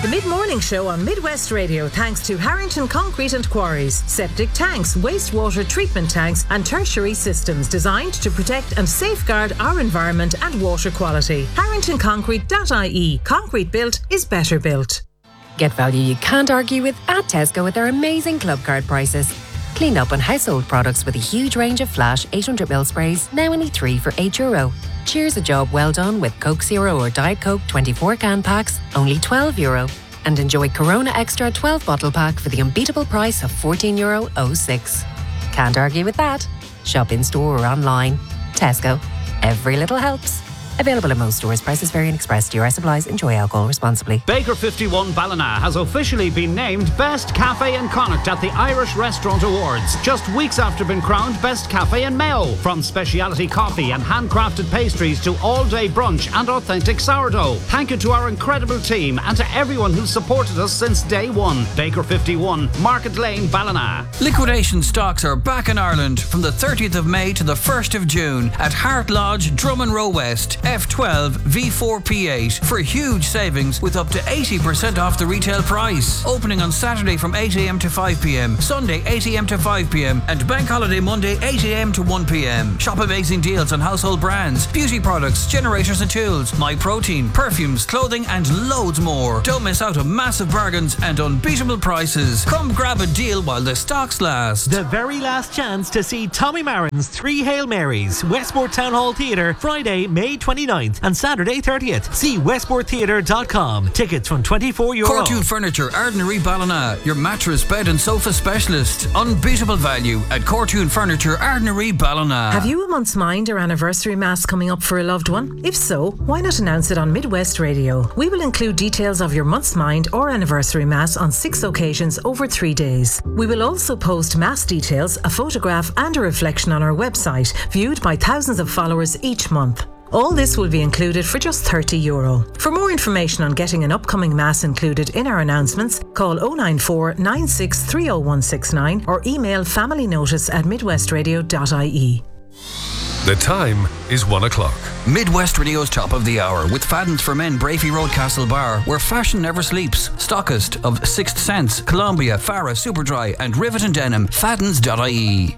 The Mid-Morning Show on Midwest Radio, thanks to Harrington Concrete and Quarries. Septic tanks, wastewater treatment tanks and tertiary systems designed to protect and safeguard our environment and water quality. HarringtonConcrete.ie. Concrete built is better built. Get value you can't argue with at Tesco with their amazing club card prices. Clean up on household products with a huge range of Flash 800ml sprays, now only €3 for €8. Cheers a job well done with Coke Zero or Diet Coke 24 can packs, only €12. And enjoy Corona Extra 12 bottle pack for the unbeatable price of €14.06. Can't argue with that. Shop in store or online. Tesco. Every little helps. Available in most stores. Prices vary and express. DRS applies. Enjoy alcohol responsibly. Baker 51 Ballina has officially been named Best Cafe in Connacht at the Irish Restaurant Awards, just weeks after being crowned Best Cafe in Mayo. From specialty coffee and handcrafted pastries to all-day brunch and authentic sourdough. Thank you to our incredible team and to everyone who's supported us since day one. Baker 51, Market Lane, Ballina. Liquidation stocks are back in Ireland from the 30th of May to the 1st of June at Hart Lodge, Drummond Row West. F12 V4 P8 for huge savings with up to 80% off the retail price. Opening on Saturday from 8am to 5pm, Sunday 8am to 5pm and Bank Holiday Monday 8am to 1pm. Shop amazing deals on household brands, beauty products, generators and tools, MyProtein, perfumes, clothing and loads more. Don't miss out on massive bargains and unbeatable prices. Come grab a deal while the stocks last. The very last chance to see Tommy Marin's Three Hail Marys, Westport Town Hall Theatre, Friday, May 29th and Saturday 30th. See westporttheatre.com. Tickets from €24. Cortoon Furniture, Ardnary Ballina, your mattress, bed and sofa specialist. Unbeatable value at Cortoon Furniture, Ardnary Ballina. Have you a month's mind or anniversary mass coming up for a loved one? If so, why not announce it on Midwest Radio? We will include details of your month's mind or anniversary mass on 6 occasions over 3 days. We will also post mass details, a photograph and a reflection on our website, viewed by thousands of followers each month. All this will be included for just €30. For more information on getting an upcoming mass included in our announcements, call 094 96 30169 or email familynotice@midwestradio.ie. The time is 1 o'clock. Midwest Radio's top of the hour with Fadden's for Men, Brafey Road, Castle Bar, where fashion never sleeps. Stockist of Sixth Sense, Columbia, Farah, Superdry and Rivet and Denim. Faddens.ie.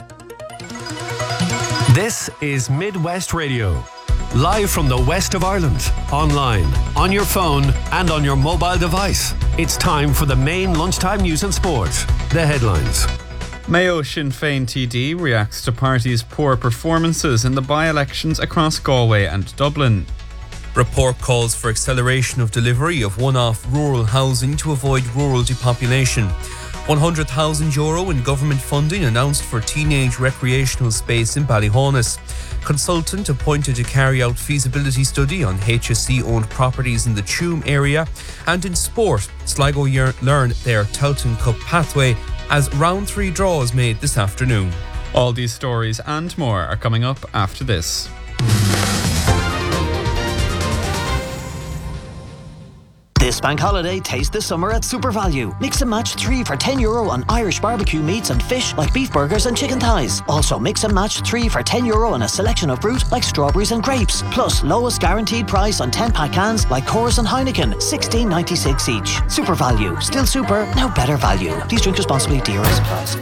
This is Midwest Radio. Live from the west of Ireland, online, on your phone and on your mobile device. It's time for the main lunchtime news and sport. The headlines. Mayo Sinn Féin TD reacts to party's poor performances in the by-elections across Galway and Dublin. Report calls for acceleration of delivery of one-off rural housing to avoid rural depopulation. €100,000 in government funding announced for teenage recreational space in Ballyhaunis. Consultant appointed to carry out feasibility study on HSE-owned properties in the Tuam area. And in sport, Sligo learn their Telton Cup pathway as round 3 draws made this afternoon. All these stories and more are coming up after this. This bank holiday, taste the summer at SuperValue. Mix and match 3 for €10 on Irish barbecue meats and fish like beef burgers and chicken thighs. Also mix and match 3 for €10 on a selection of fruit like strawberries and grapes. Plus lowest guaranteed price on 10-pack cans like Coors and Heineken, $16.96 each. SuperValue, still super, now better value. Please drink responsibly. DRS applies.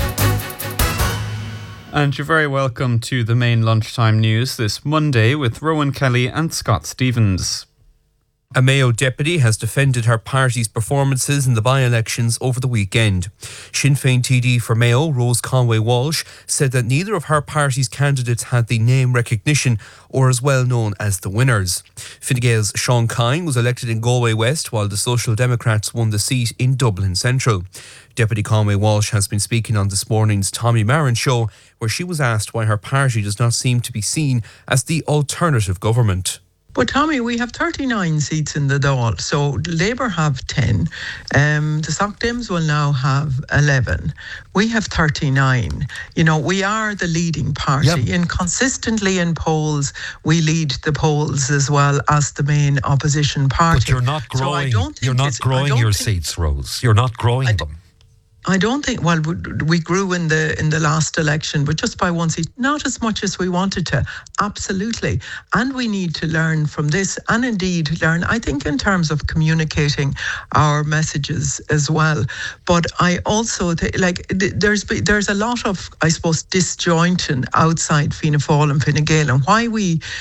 And you're very welcome to the main lunchtime news this Monday with Rowan Kelly and Scott Stevens. A Mayo deputy has defended her party's performances in the by-elections over the weekend. Sinn Féin TD for Mayo, Rose Conway-Walsh, said that neither of her party's candidates had the name recognition or as well known as the winners. Fine Gael's Sean Kine was elected in Galway West while the Social Democrats won the seat in Dublin Central. Deputy Conway-Walsh has been speaking on this morning's Tommy Marin show where she was asked why her party does not seem to be seen as the alternative government. But Tommy, we have 39 seats in the Dáil, so Labour have 10. The Soc Dems will now have 11. We have 39. You know, we are the leading party. Yep. And consistently in polls, we lead the polls as well as the main opposition party. But you're not growing. You're not growing your seats, Rose. You're not growing them. I don't think. Well, we grew in the last election, but just by one seat, not as much as we wanted to. Absolutely, and we need to learn from this, and indeed learn. I think in terms of communicating our messages as well. But I also there's a lot of, I suppose, disjointing outside Fianna Fáil and Fine Gael, and while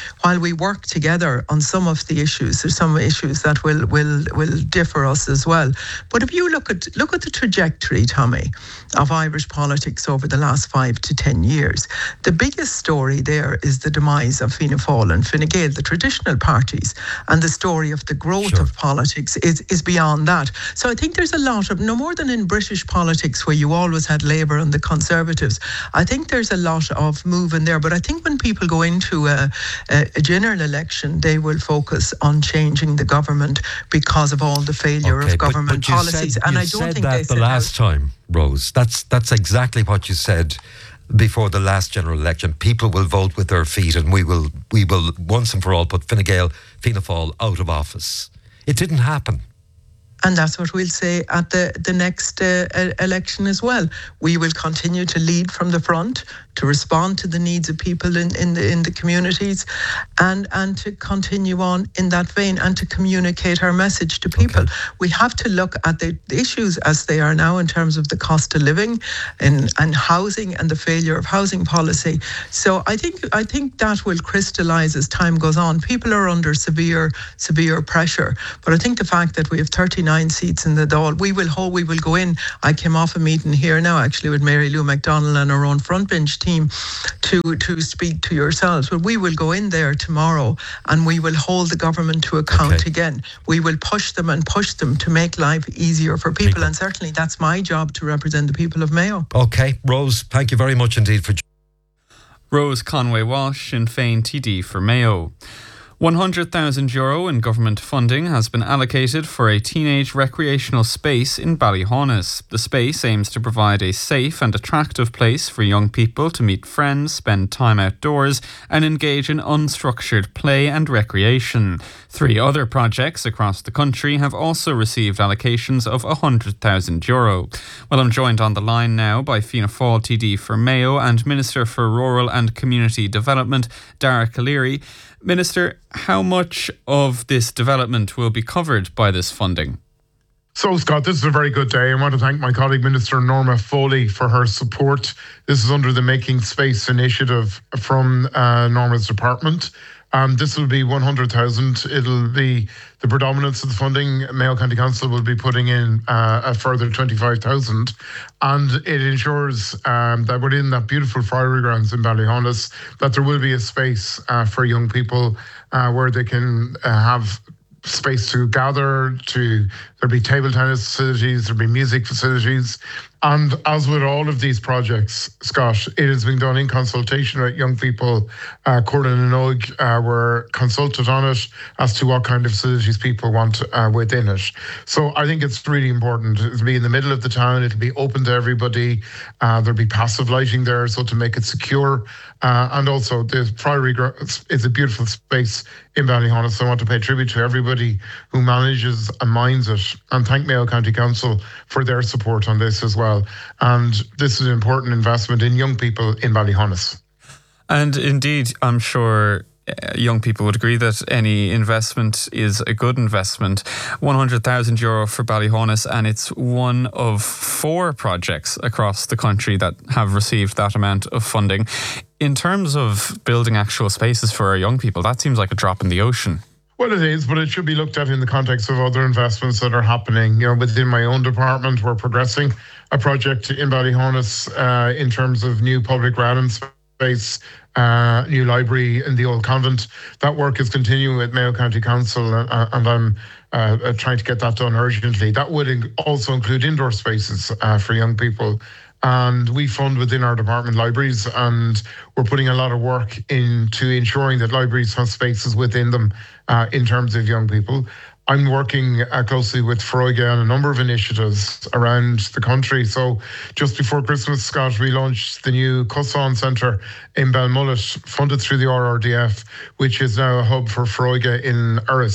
we work together on some of the issues, there's some issues that will differ us as well. But if you look at the trajectory, Tommy, of Irish politics over the last 5 to 10 years, the biggest story there is the demise of Fianna Fáil and Fine Gael, the traditional parties, and the story of the growth of politics is beyond that. So I think there's a lot of, no more than in British politics where you always had Labour and the Conservatives, I think there's a lot of moving there. But I think when people go into a general election, they will focus on changing the government because of all the failure of government policies. And I don't think they said that the last time, Rose. That's exactly what you said before the last general election. People will vote with their feet, and we will once and for all put Fine Gael, Fianna Fáil out of office. It didn't happen. And that's what we'll say at the next election as well. We will continue to lead from the front, to respond to the needs of people in the communities, and to continue on in that vein and to communicate our message to people. Okay. We have to look at the issues as they are now in terms of the cost of living and housing and the failure of housing policy. So I think that will crystallise as time goes on. People are under severe pressure. But I think the fact that we have 39 seats in the Dáil, we will go in. I came off a meeting here now actually with Mary Lou McDonald and our own front bench team to speak to yourselves. But we will go in there tomorrow and we will hold the government to account again. We will push them to make life easier for people. And certainly that's my job to represent the people of Mayo. Okay, Rose, thank you very much indeed for... Rose Conway-Walsh, Sinn Féin TD for Mayo. €100,000 in government funding has been allocated for a teenage recreational space in Ballyhaunis. The space aims to provide a safe and attractive place for young people to meet friends, spend time outdoors, and engage in unstructured play and recreation. 3 other projects across the country have also received allocations of €100,000. Well, I'm joined on the line now by Fianna Fáil TD for Mayo and Minister for Rural and Community Development, Dara Calleary. Minister, how much of this development will be covered by this funding? So, Scott, this is a very good day. I want to thank my colleague, Minister Norma Foley, for her support. This is under the Making Space initiative from Norma's department. This will be 100,000. It'll be the predominance of the funding. Mayo County Council will be putting in a further 25,000, and it ensures that within that beautiful Friary grounds in Ballyhaunis, that there will be a space for young people where they can have space to gather. There'll be table tennis facilities, there'll be music facilities. And as with all of these projects, Scott, it has been done in consultation with young people. Corlin and Oig were consulted on it as to what kind of facilities people want within it. So I think it's really important. It'll be in the middle of the town. It'll be open to everybody. There'll be passive lighting there, so to make it secure. And also the Friary is a beautiful space in Ballyhaunis. I want to pay tribute to everybody who manages and minds it, and thank Mayo County Council for their support on this as well. And this is an important investment in young people in Ballyhaunis. And indeed, I'm sure young people would agree that any investment is a good investment. €100,000 for Ballyhaunis, and it's one of 4 projects across the country that have received that amount of funding. In terms of building actual spaces for our young people, that seems like a drop in the ocean. Well, it is, but it should be looked at in the context of other investments that are happening. You know, within my own department, we're progressing a project in Ballyhaunis in terms of new public realm space, new library in the old convent. That work is continuing with Mayo County Council, and I'm trying to get that done urgently. That would also include indoor spaces for young people. And we fund within our department libraries, and we're putting a lot of work into ensuring that libraries have spaces within them in terms of young people. I'm working closely with Freuga on a number of initiatives around the country. So just before Christmas, Scott, we launched the new Cosson Centre in Belmullet, funded through the RRDF, which is now a hub for Freuga in Erris.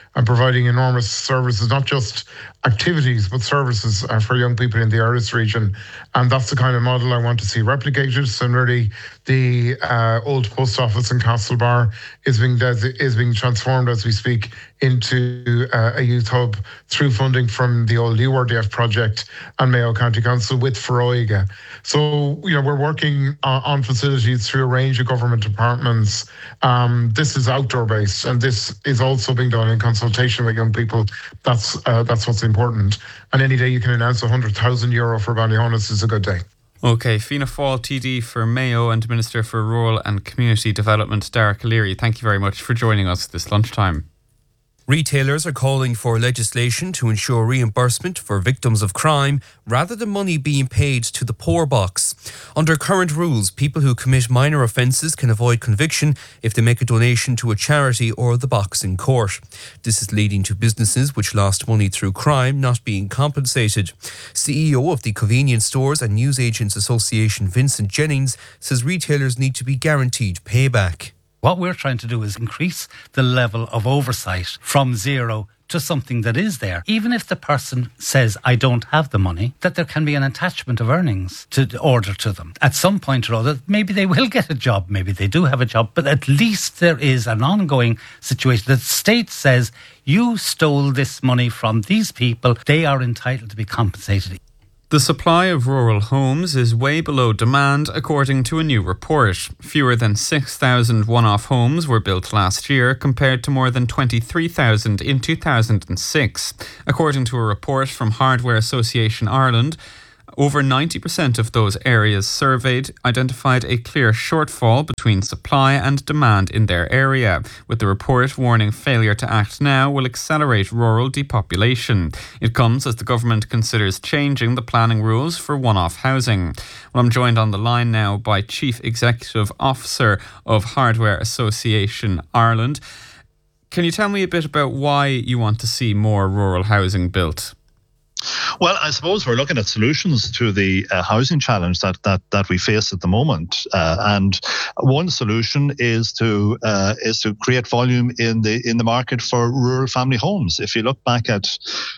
and providing enormous services, not just activities, but services for young people in the Irish region. And that's the kind of model I want to see replicated. Similarly, the old post office in Castlebar is being transformed as we speak into a youth hub through funding from the old URDF project and Mayo County Council with Feroiga. So, we're working on facilities through a range of government departments. This is outdoor based, and this is also being done in consultation with young people. That's what's important. And any day you can announce €100,000 for Ballyhonus is a good day. Okay, Fianna Fáil TD for Mayo and Minister for Rural and Community Development, Derek O'Leary, thank you very much for joining us this lunchtime. Retailers are calling for legislation to ensure reimbursement for victims of crime rather than money being paid to the poor box. Under current rules, people who commit minor offences can avoid conviction if they make a donation to a charity or the box in court. This is leading to businesses which lost money through crime not being compensated. CEO of the Convenience Stores and Newsagents Association, Vincent Jennings, says retailers need to be guaranteed payback. What we're trying to do is increase the level of oversight from zero to something that is there. Even if the person says, I don't have the money, that there can be an attachment of earnings to order to them. At some point or other, maybe they will get a job, maybe they do have a job, but at least there is an ongoing situation. The state says, you stole this money from these people, they are entitled to be compensated. The supply of rural homes is way below demand, according to a new report. Fewer than 6,000 one-off homes were built last year, compared to more than 23,000 in 2006. According to a report from Hardware Association Ireland, over 90% of those areas surveyed identified a clear shortfall between supply and demand in their area, with the report warning failure to act now will accelerate rural depopulation. It comes as the government considers changing the planning rules for one-off housing. Well, I'm joined on the line now by Chief Executive Officer of Hardware Association Ireland. Can you tell me a bit about why you want to see more rural housing built? Well, I suppose we're looking at solutions to the housing challenge that we face at the moment, and one solution is to create volume in the market for rural family homes. If you look back at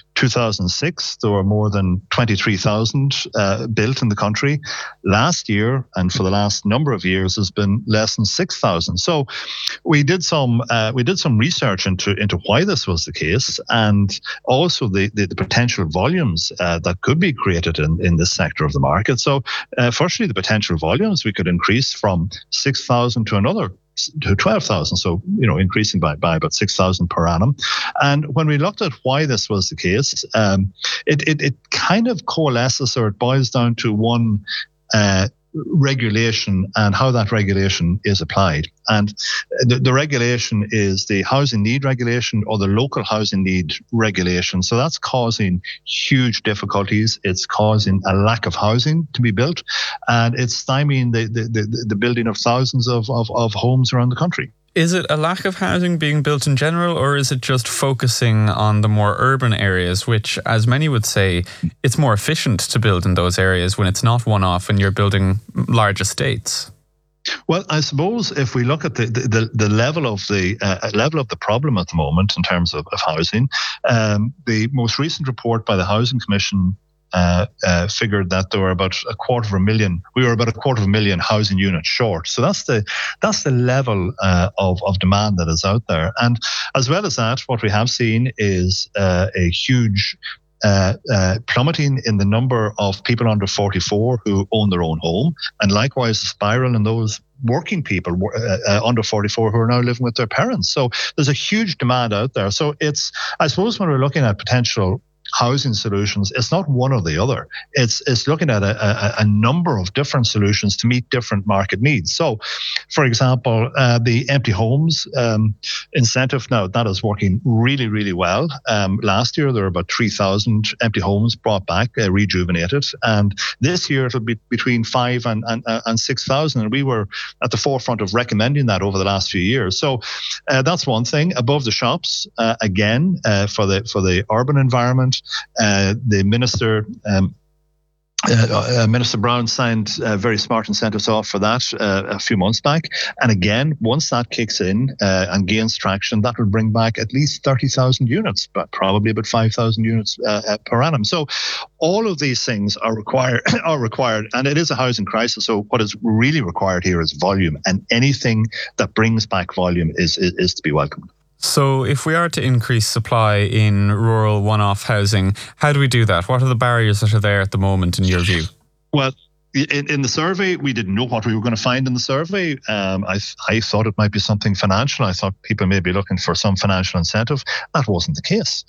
2006, there were more than 23,000 built in the country. Last year, and for the last number of years, has been less than 6,000. So we did some research into why this was the case, and also the potential volumes that could be created in this sector of the market. So firstly, the potential volumes we could increase from 6,000 to 12,000, so increasing by about 6,000 per annum. And when we looked at why this was the case, it kind of coalesces, or it boils down to one regulation and how that regulation is applied. And the regulation is the housing need regulation, or the local housing need regulation. So that's causing huge difficulties. It's causing a lack of housing to be built, and it's stymieing the building of thousands of homes around the country. Is it a lack of housing being built in general, or is it just focusing on the more urban areas, which, as many would say, it's more efficient to build in those areas when it's not one-off and you're building large estates? Well, I suppose if we look at the level of the problem at the moment in terms of housing, the most recent report by the Housing Commission figured that there were about a quarter of a million housing units short. So that's the level of demand that is out there. And as well as that, what we have seen is a huge plummeting in the number of people under 44 who own their own home, and likewise a spiral in those working people under 44 who are now living with their parents. So there's a huge demand out there. So I suppose when we're looking at potential housing solutions, it's not one or the other. It's looking at a number of different solutions to meet different market needs. So, for example, the empty homes incentive, now that is working really, really well. Last year, there were about 3,000 empty homes brought back, rejuvenated. And this year, it'll be between 5,000 and 6,000. And we were at the forefront of recommending that over the last few years. So that's one thing. Above the shops, again, for the urban environment, the minister Minister Brown signed very smart incentives off for that a few months back. And again, once that kicks in and gains traction, that will bring back at least 30,000 units, but probably about 5,000 units per annum. So all of these things are required, and it is a housing crisis. So what is really required here is volume, and anything that brings back volume is to be welcomed. So if we are to increase supply in rural one-off housing, how do we do that? What are the barriers that are there at the moment in your view? Well, in the survey, we didn't know what we were going to find in the survey. I thought it might be something financial. I thought people may be looking for some financial incentive. That wasn't the case.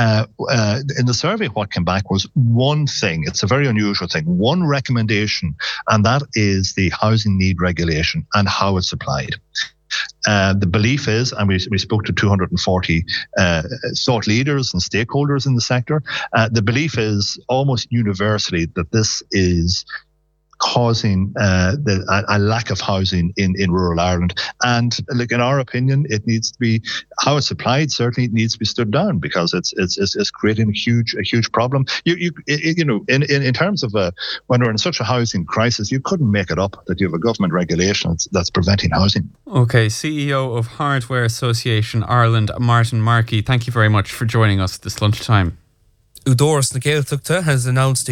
In the survey, what came back was one thing. It's a very unusual thing. One recommendation, and that is the housing need regulation and how it's applied. The belief is, and we spoke to 240 thought leaders and stakeholders in the sector, the belief is almost universally that this is causing a lack of housing in rural Ireland. And look, in our opinion, it needs to be, how it's applied, certainly it needs to be stood down, because it's creating a huge problem. You know, in terms of when we're in such a housing crisis, you couldn't make it up that you have a government regulation that's preventing housing. Okay, CEO of Hardware Association Ireland, Martin Markey, thank you very much for joining us this lunchtime. Údarás na Gaeltachta has announced a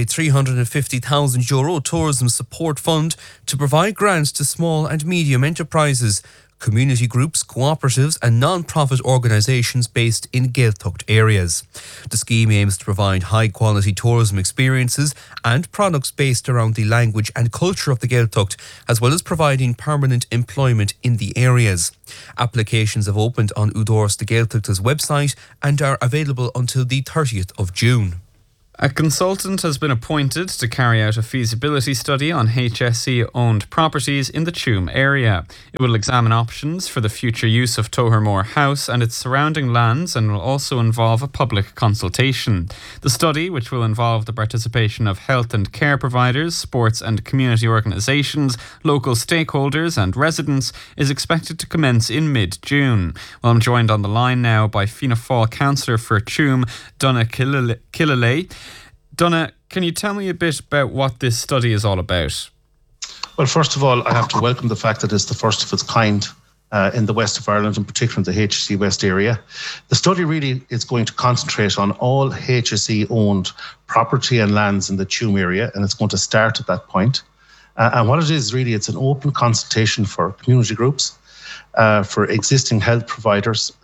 €350,000 tourism support fund to provide grants to small and medium enterprises, community groups, cooperatives and non-profit organisations based in Gaeltacht areas. The scheme aims to provide high-quality tourism experiences and products based around the language and culture of the Gaeltacht, as well as providing permanent employment in the areas. Applications have opened on Údarás na Gaeltachta's website and are available until the 30th of June. A consultant has been appointed to carry out a feasibility study on HSE-owned properties in the Tuam area. It will examine options for the future use of Tohermore House and its surrounding lands, and will also involve a public consultation. The study, which will involve the participation of health and care providers, sports and community organisations, local stakeholders and residents, is expected to commence in mid-June. Well, I'm joined on the line now by Fianna Fáil councillor for Tuam, Donna Killalay. Donna, can you tell me a bit about what this study is all about? Well, first of all, I have to welcome the fact that it's the first of its kind in the west of Ireland, in particular in the HSE West area. The study really is going to concentrate on all HSE-owned property and lands in the Tuam area, and it's going to start at that point. And what it is really, it's an open consultation for community groups, for existing health providers,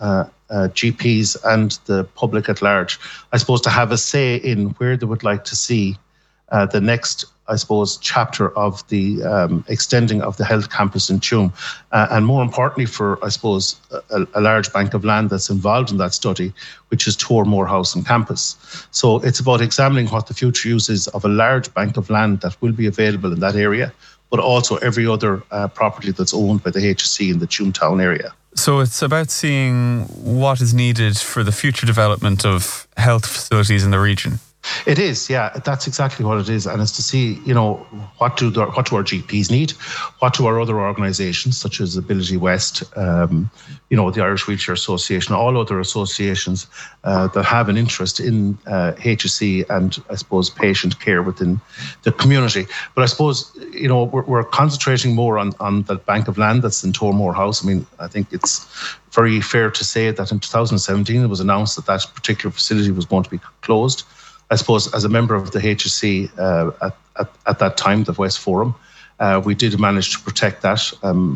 GPs and the public at large, I suppose, to have a say in where they would like to see the next, I suppose, chapter of the extending of the health campus in Tuam. And more importantly for, I suppose, a large bank of land that's involved in that study, which is Tohermore House and Campus. So it's about examining what the future use is of a large bank of land that will be available in that area, but also every other property that's owned by the HSE in the Tuam town area. So it's about seeing what is needed for the future development of health facilities in the region. It is, yeah, that's exactly what it is. And it's to see, you know, what do our GPs need? What do our other organisations, such as Ability West, you know, the Irish Wheelchair Association, all other associations that have an interest in HSE and, I suppose, patient care within the community. But I suppose, you know, we're concentrating more on the bank of land that's in Tohermore House. I mean, I think it's very fair to say that in 2017 it was announced that that particular facility was going to be closed. I suppose as a member of the HSE at that time, the West Forum, we did manage to protect that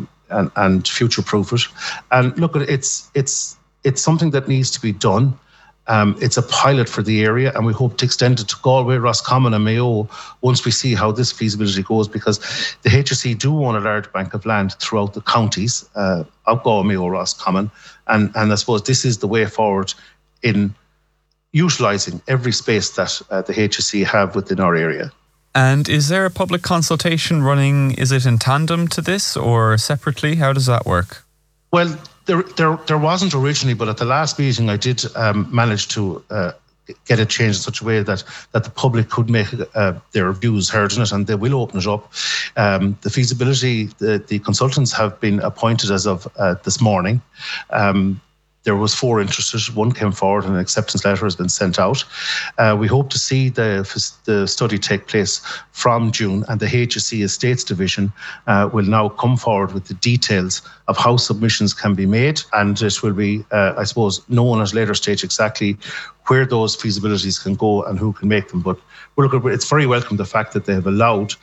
and future-proof it. And look, it's something that needs to be done. It's a pilot for the area, and we hope to extend it to Galway, Roscommon and Mayo once we see how this feasibility goes, because the HSE do own a large bank of land throughout the counties of Galway, Mayo, Roscommon, and I suppose this is the way forward in utilising every space that the HSE have within our area. And is there a public consultation running? Is it in tandem to this or separately? How does that work? Well, there wasn't originally, but at the last meeting I did manage to get it changed in such a way that the public could make their views heard in it, and they will open it up. The feasibility, the consultants have been appointed as of this morning. There was 4 interested. 1 came forward and an acceptance letter has been sent out. We hope to see the study take place from June, and the HSE Estates Division will now come forward with the details of how submissions can be made, and it will be, I suppose, known at a later stage exactly where those feasibilities can go and who can make them. But it's very welcome the fact that they have allowed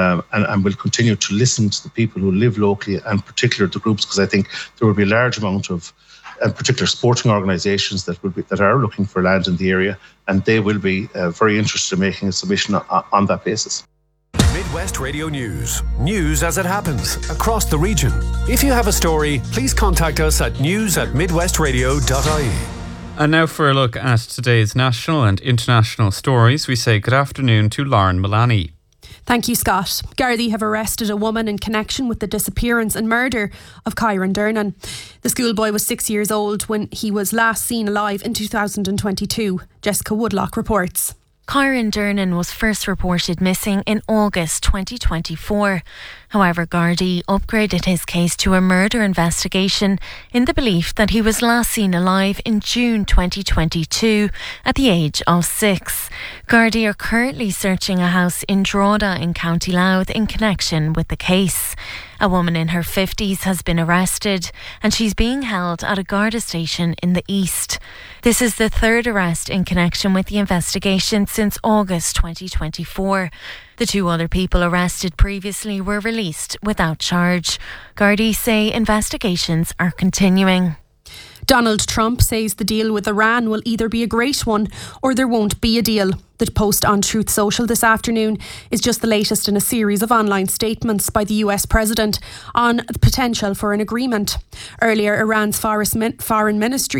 and will continue to listen to the people who live locally, and particularly the groups, because I think there will be a large amount of and particular sporting organisations that are looking for land in the area, and they will be very interested in making a submission on that basis. Midwest Radio News. News as it happens across the region. If you have a story, please contact us at news@midwestradio.ie. And now for a look at today's national and international stories, we say good afternoon to Lauren Milani. Thank you, Scott. Gardaí have arrested a woman in connection with the disappearance and murder of Kyron Dernan. The schoolboy was 6 years old when he was last seen alive in 2022. Jessica Woodlock reports. Kyron Dernan was first reported missing in August 2024. However, Gardaí upgraded his case to a murder investigation in the belief that he was last seen alive in June 2022 at the age of 6. Gardaí are currently searching a house in Drogheda in County Louth in connection with the case. A woman in her 50s has been arrested and she's being held at a Garda station in the east. This is the 3rd arrest in connection with the investigation since August 2024. The 2 other people arrested previously were released without charge. Gardaí say investigations are continuing. Donald Trump says the deal with Iran will either be a great one or there won't be a deal. The post on Truth Social this afternoon is just the latest in a series of online statements by the US president on the potential for an agreement. Earlier, Iran's foreign ministry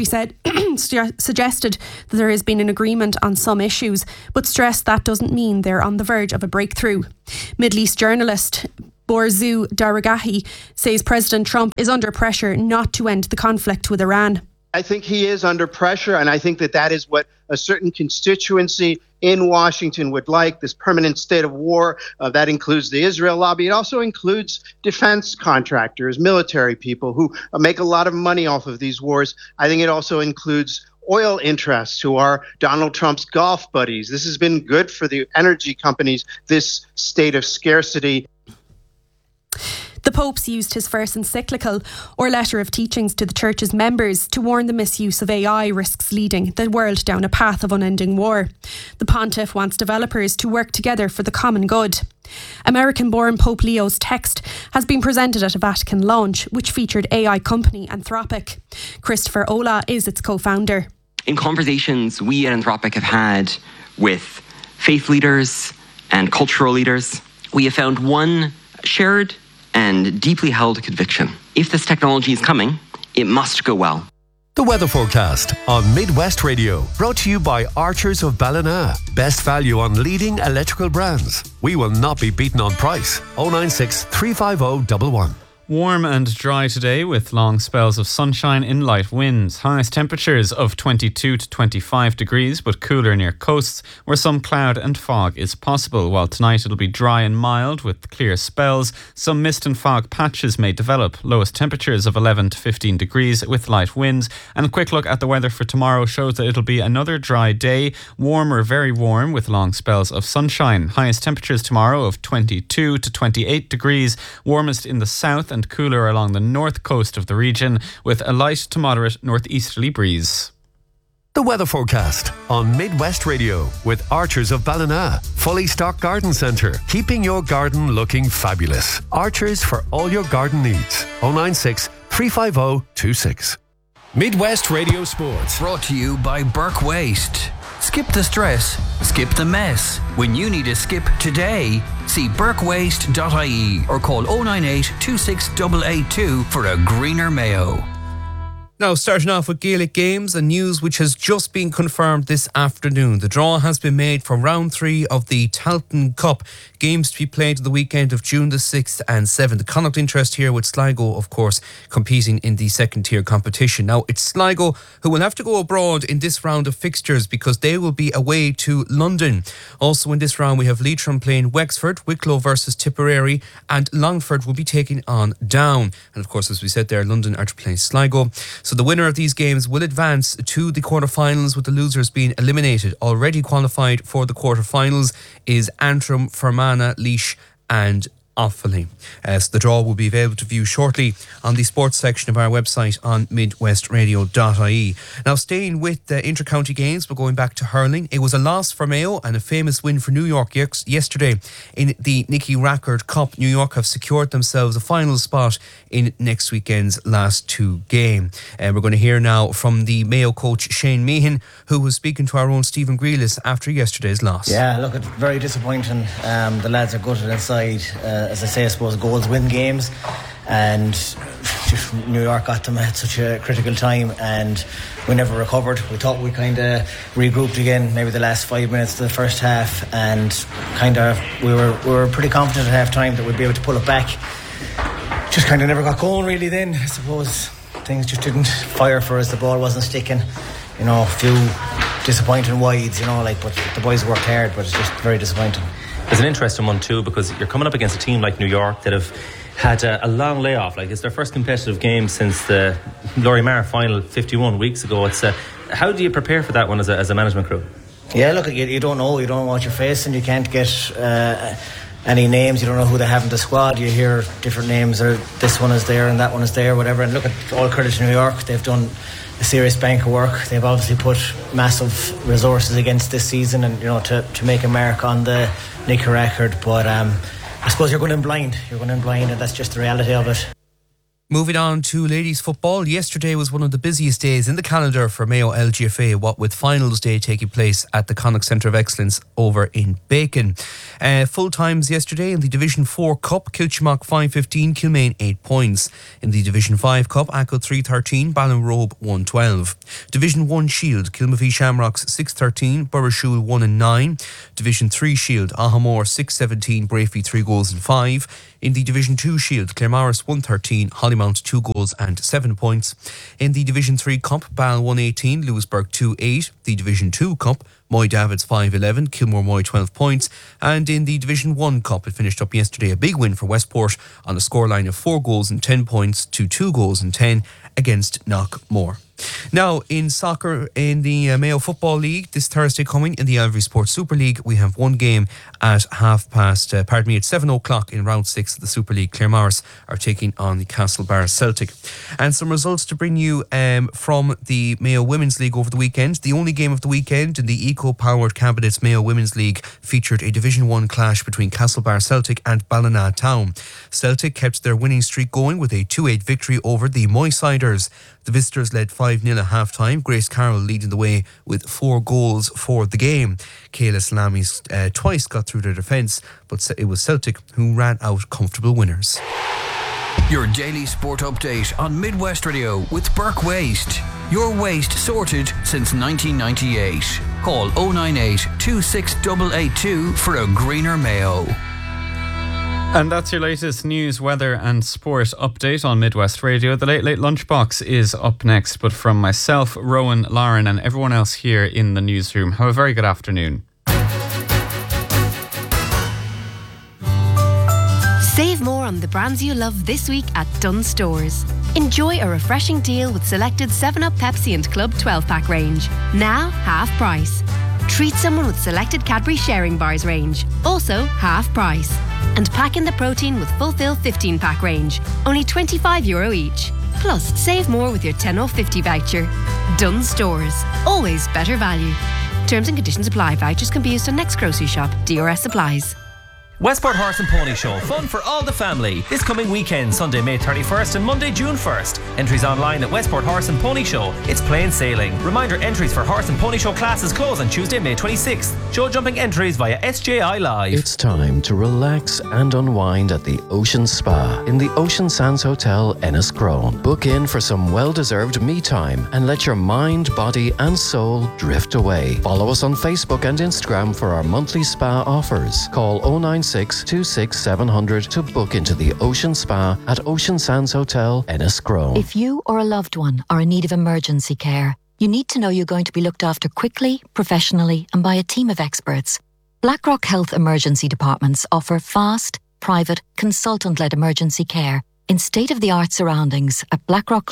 suggested that there has been an agreement on some issues, but stressed that doesn't mean they're on the verge of a breakthrough. Middle East journalist Borzu Daragahi says President Trump is under pressure not to end the conflict with Iran. I think he is under pressure, and I think that is what a certain constituency in Washington would like, this permanent state of war. That includes the Israel lobby. It also includes defense contractors, military people who make a lot of money off of these wars. I think it also includes oil interests who are Donald Trump's golf buddies. This has been good for the energy companies, this state of scarcity. The Pope's used his first encyclical or letter of teachings to the Church's members to warn the misuse of AI risks leading the world down a path of unending war. The Pontiff wants developers to work together for the common good. American-born Pope Leo's text has been presented at a Vatican launch, which featured AI company Anthropic. Christopher Ola is its co-founder. In conversations we at Anthropic have had with faith leaders and cultural leaders, we have found one shared and deeply held conviction. If this technology is coming, it must go well. The weather forecast on Midwest Radio, brought to you by Archers of Ballina. Best value on leading electrical brands. We will not be beaten on price. 096 350 11. Warm and dry today with long spells of sunshine in light winds. Highest temperatures of 22 to 25 degrees, but cooler near coasts where some cloud and fog is possible. While tonight it'll be dry and mild with clear spells. Some mist and fog patches may develop. Lowest temperatures of 11 to 15 degrees with light winds. And a quick look at the weather for tomorrow shows that it'll be another dry day. Warm or very warm with long spells of sunshine. Highest temperatures tomorrow of 22 to 28 degrees. Warmest in the south and cooler along the north coast of the region with a light to moderate northeasterly breeze. The weather forecast on Midwest Radio with Archers of Ballina. Fully stocked garden centre, keeping your garden looking fabulous. Archers for all your garden needs. 096 350 26. Midwest Radio Sports. Brought to you by Burke Waste. Skip the stress, skip the mess. When you need a skip today, see burkewaste.ie or call 098 26882 for a greener Mayo. Now, starting off with Gaelic Games, a news which has just been confirmed this afternoon. The draw has been made for round 3 of the Talton Cup. Games to be played the weekend of June the 6th and 7th. The Connacht interest here with Sligo, of course, competing in the second tier competition. Now, it's Sligo who will have to go abroad in this round of fixtures because they will be away to London. Also in this round, we have Leitrim playing Wexford, Wicklow versus Tipperary, and Longford will be taking on Down. And of course, as we said there, London are to play Sligo. So the winner of these games will advance to the quarterfinals, with the losers being eliminated. Already qualified for the quarterfinals is Antrim, Fermanagh, Laois and Offaly. So the draw will be available to view shortly on the sports section of our website on midwestradio.ie. Now, staying with the inter-county games, but going back to hurling, it was a loss for Mayo and a famous win for New York yesterday in the Nicky Rackard Cup. New York have secured themselves a final spot in next weekend's last two games. And we're going to hear now from the Mayo coach Shane Meehan, who was speaking to our own Stephen Grealis after yesterday's loss. Yeah, look, it's very disappointing. The lads are gutted inside. As I say, I suppose goals win games, and New York got them at such a critical time, and we never recovered. We thought we kind of regrouped again, maybe the last 5 minutes of the first half, and we were pretty confident at half time that we'd be able to pull it back. Just kind of never got going really then. I suppose things just didn't fire for us. The ball wasn't sticking. A few disappointing wides, but the boys worked hard, but it's just very disappointing. It's an interesting one too, because you're coming up against a team like New York that have had a long layoff. Like, it's their first competitive game since the Laurie Marr final 51 weeks ago. It's how do you prepare for that one as a management crew? Yeah, look, you don't know. You don't know what you're facing. You can't get any names. You don't know who they have in the squad. You hear different names, or this one is there and that one is there, whatever. And look, at all credit to New York. They've done a serious bank of work. They've obviously put massive resources against this season, and to make a mark on the Nicky Rackard. But I suppose you're going in blind, and that's just the reality of it. Moving on to ladies football, yesterday was one of the busiest days in the calendar for Mayo LGFA, what with finals day taking place at the Connacht Centre of Excellence over in Bacon. Full times yesterday in the Division 4 Cup, Kilchmark 5-15, Kilmaine 8 points. In the Division 5 Cup, Ackle 3-13, Ballinrobe 1-12. Division 1 Shield, Kilmavie Shamrocks 6-13, Burrishoole 1-9. Division 3 Shield, Ahamore 6-17, Brafey 3 goals and 5. In the Division 2 Shield, Claremorris 1-13, Hollymount 2 goals and 7 points. In the Division 3 Cup, Ball 1-18, Lewisburg 2-8. The Division 2 Cup, Moy Davids 5-11, Kilmore Moy 12 points. And in the Division 1 Cup, it finished up yesterday, a big win for Westport on a scoreline of 4 goals and 10 points to 2 goals and 10 against Knockmore. Now, in soccer, in the Mayo Football League, this Thursday coming in the Alvery Sports Super League, we have one game at at 7 o'clock in round 6 of the Super League. Claremorris are taking on the Castlebar Celtic. And some results to bring you from the Mayo Women's League over the weekend. The only game of the weekend in the eco-powered Candidates Mayo Women's League featured a Division 1 clash between Castlebar Celtic and Ballina Town. Celtic kept their winning streak going with a 2-8 victory over the Moysiders. The visitors led 5-0 at half-time, Grace Carroll leading the way with 4 goals for the game. Kayla Salamis twice got through their defence, but it was Celtic who ran out comfortable winners. Your daily sport update on Midwest Radio with Burke Waste. Your waste sorted since 1998. Call 098 26882 for a greener Mayo. And that's your latest news, weather and sport update on Midwest Radio. The Late Late Lunchbox is up next, but from myself, Rowan, Lauren and everyone else here in the newsroom, have a very good afternoon. Save more on the brands you love this week at Dunnes Stores. Enjoy a refreshing deal with selected 7up, Pepsi and Club 12-pack range. Now half price. Treat someone with selected Cadbury Sharing Bars range. Also half price. And pack in the protein with Fulfill 15-pack range. Only €25 each. Plus, save more with your 10 off 50 voucher. Dunnes Stores. Always better value. Terms and conditions apply. Vouchers can be used on next grocery shop. DRS applies. Westport Horse and Pony Show, fun for all the family. This coming weekend, Sunday, May 31st and Monday, June 1st. Entries online at Westport Horse and Pony Show. It's plain sailing. Reminder, entries for Horse and Pony Show classes close on Tuesday, May 26th. Show jumping entries via SJI Live. It's time to relax and unwind at the Ocean Spa in the Ocean Sands Hotel, Enniscrone. Book in for some well-deserved me time and let your mind, body and soul drift away. Follow us on Facebook and Instagram for our monthly spa offers. Call 096 26 700 to book into the Ocean Spa at Ocean Sands Hotel, Enniscrone. If you or a loved one are in need of emergency care, you need to know you're going to be looked after quickly, professionally and by a team of experts. Blackrock Health Emergency Departments offer fast, private, consultant-led emergency care in state-of-the-art surroundings at Blackrock Clinic,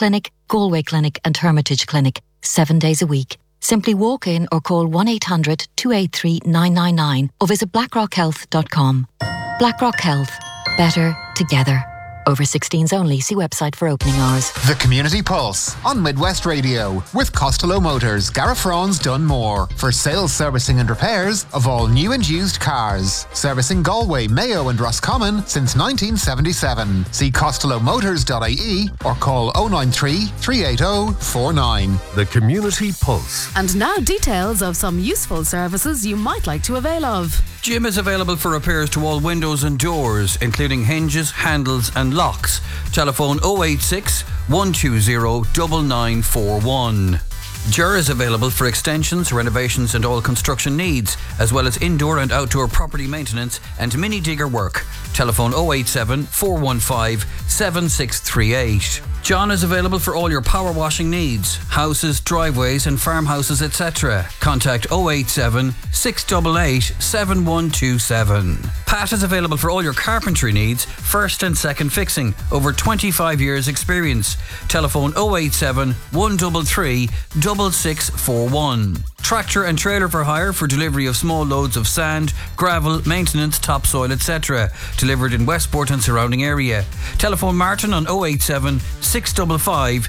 Galway Clinic and Hermitage Clinic, 7 days a week. Simply walk in or call 1-800-283-999 or visit blackrockhealth.com. BlackRock Health. Better together. Over 16s only. See website for opening hours. The Community Pulse on Midwest Radio with Costello Motors, Garafraun's Dunmore for sales, servicing and repairs of all new and used cars. Servicing Galway, Mayo and Roscommon since 1977. See costellomotors.ie or call 093 380 49. The Community Pulse. And now details of some useful services you might like to avail of. Jim is available for repairs to all windows and doors, including hinges, handles and locks. Telephone 086 120 9941. Ger is available for extensions, renovations and all construction needs, as well as indoor and outdoor property maintenance and mini digger work. Telephone 087 415 7638. John is available for all your power washing needs, houses, driveways and farmhouses, etc. Contact 087 688 7127. Pat is available for all your carpentry needs, first and second fixing, over 25 years experience. Telephone 087 133 6641. Tractor and trailer for hire for delivery of small loads of sand, gravel, maintenance, topsoil, etc. Delivered in Westport and surrounding area. Telephone Martin on 087 655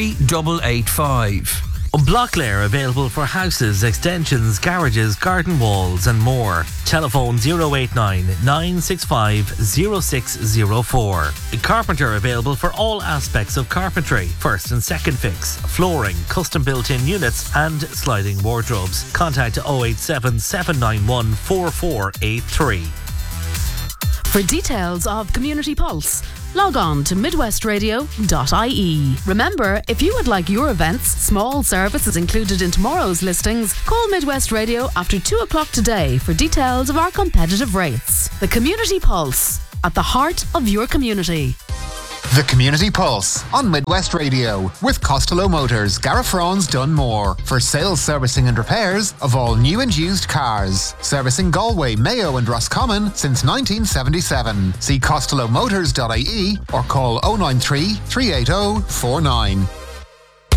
3885. Blocklair available for houses, extensions, garages, garden walls and more. Telephone 089 965 0604. Carpenter available for all aspects of carpentry, first and second fix, flooring, custom built-in units and sliding wardrobes. Contact 087 791 4483. For details of Community Pulse, log on to midwestradio.ie. Remember, if you would like your events, small services included in tomorrow's listings, call Midwest Radio after 2 o'clock today for details of our competitive rates. The Community Pulse, at the heart of your community. The Community Pulse on Midwest Radio with Costello Motors, Garafraun's Dunmore for sales, servicing and repairs of all new and used cars. Servicing Galway, Mayo and Roscommon since 1977. See costellomotors.ie or call 093 380 49.